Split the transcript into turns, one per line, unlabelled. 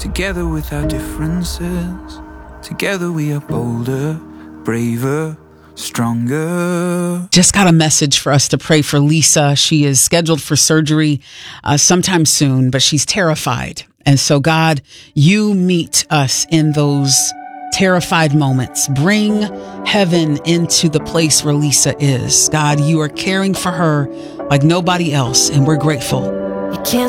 Together with our differences, together we are bolder, braver, stronger.
Just got a message for us to pray for Lisa. She is scheduled for surgery sometime soon, but she's terrified. And so, God, you meet us in those terrified moments. Bring heaven into the place where Lisa is. God, you are caring for her like nobody else, and we're grateful.
You can't